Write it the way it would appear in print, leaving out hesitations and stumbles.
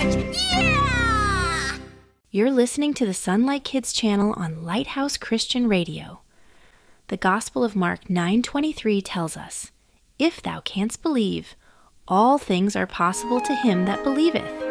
much! Yeah! You're listening to the Sunlight Kids channel on Lighthouse Christian Radio. The Gospel of Mark 9:23 tells us, "If thou canst believe, all things are possible to him that believeth."